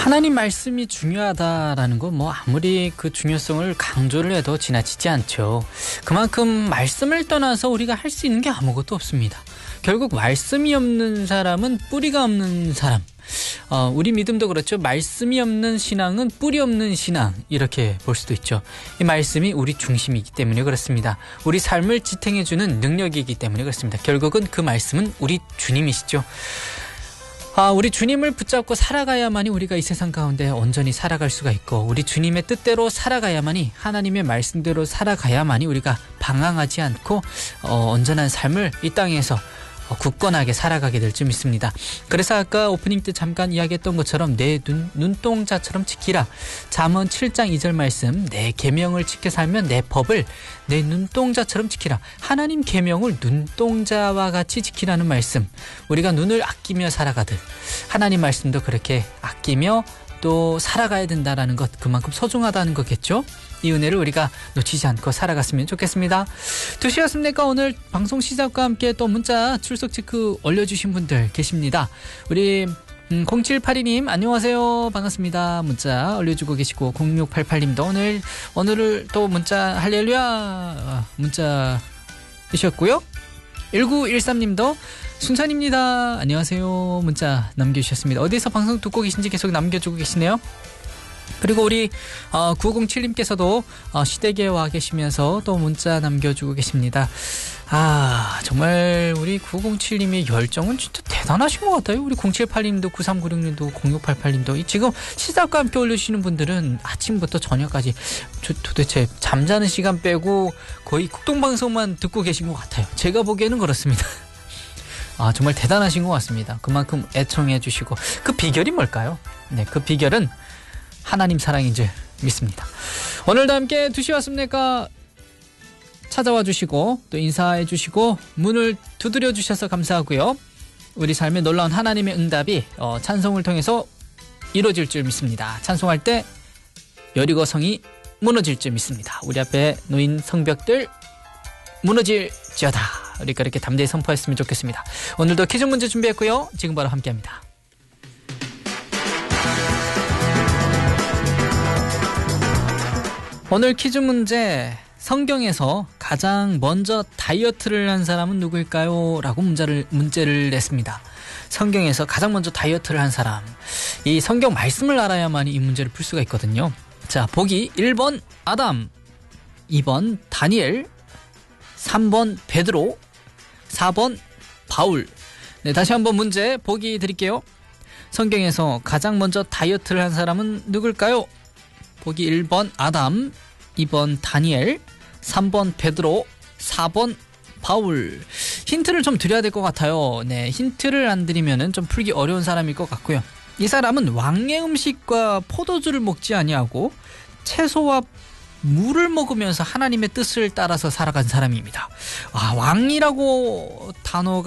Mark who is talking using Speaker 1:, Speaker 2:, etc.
Speaker 1: 하나님 말씀이 중요하다라는 건 뭐 아무리 그 중요성을 강조를 해도 지나치지 않죠. 그만큼 말씀을 떠나서 우리가 할 수 있는 게 아무것도 없습니다. 결국 말씀이 없는 사람은 뿌리가 없는 사람. 우리 믿음도 그렇죠. 말씀이 없는 신앙은 뿌리 없는 신앙, 이렇게 볼 수도 있죠. 이 말씀이 우리 중심이기 때문에 그렇습니다. 우리 삶을 지탱해주는 능력이기 때문에 그렇습니다. 결국은 그 말씀은 우리 주님이시죠. 우리 주님을 붙잡고 살아가야만이 우리가 이 세상 가운데 온전히 살아갈 수가 있고, 우리 주님의 뜻대로 살아가야만이, 하나님의 말씀대로 살아가야만이 우리가 방황하지 않고 온전한 삶을 이 땅에서 굳건하게 살아가게 될 줄 믿습니다. 그래서 아까 오프닝 때 잠깐 이야기했던 것처럼 내 눈동자처럼 지키라. 잠언 7장 2절 말씀, 내 계명을 지켜 살면 내 법을 내 눈동자처럼 지키라. 하나님 계명을 눈동자와 같이 지키라는 말씀. 우리가 눈을 아끼며 살아가듯 하나님 말씀도 그렇게 아끼며 또 살아가야 된다는 것, 그만큼 소중하다는 거겠죠. 이 은혜를 우리가 놓치지 않고 살아갔으면 좋겠습니다. 2시였습니까? 오늘 방송 시작과 함께 또 문자 출석 체크 올려주신 분들 계십니다. 우리 0782님 안녕하세요, 반갑습니다. 문자 올려주고 계시고, 0688님도 오늘을 또 문자 할렐루야 문자 주셨고요. 1913님도 순찬입니다. 안녕하세요. 문자 남겨주셨습니다. 어디서 방송 듣고 계신지 계속 남겨주고 계시네요. 그리고 우리 907님께서도 시댁에 와 계시면서 또 문자 남겨주고 계십니다. 정말 우리 907님의 열정은 진짜 대단하신 것 같아요. 우리 0782님도 9396님도 0688님도 지금 시작과 함께 올려주시는 분들은 아침부터 저녁까지 도대체 잠자는 시간 빼고 거의 국동방송만 듣고 계신 것 같아요. 제가 보기에는 그렇습니다. 정말 대단하신 것 같습니다. 그만큼 애청해 주시고, 그 비결이 뭘까요? 네, 그 비결은 하나님 사랑인 줄 믿습니다. 오늘도 함께 2시 왔습니까? 찾아와 주시고 또 인사해 주시고 문을 두드려 주셔서 감사하고요. 우리 삶에 놀라운 하나님의 응답이 찬송을 통해서 이루어질 줄 믿습니다. 찬송할 때 여리고성이 무너질 줄 믿습니다. 우리 앞에 놓인 성벽들 무너질지어다. 우리가 이렇게 담대히 선포했으면 좋겠습니다. 오늘도 퀴즈 문제 준비했고요. 지금 바로 함께합니다. 오늘 퀴즈 문제, 성경에서 가장 먼저 다이어트를 한 사람은 누구일까요? 라고 문제를 냈습니다. 성경에서 가장 먼저 다이어트를 한 사람. 이 성경 말씀을 알아야만 이 문제를 풀 수가 있거든요. 자, 보기 1번 아담, 2번 다니엘, 3번 베드로, 4번 바울. 네, 다시 한번 문제 보기 드릴게요. 성경에서 가장 먼저 다이어트를 한 사람은 누굴까요? 보기 1번 아담, 2번 다니엘, 3번 베드로, 4번 바울. 힌트를 좀 드려야 될 것 같아요. 네, 힌트를 안 드리면 좀 풀기 어려운 사람일 것 같고요. 이 사람은 왕의 음식과 포도주를 먹지 아니하고 채소와 물을 먹으면서 하나님의 뜻을 따라서 살아간 사람입니다. 왕이라고 단어가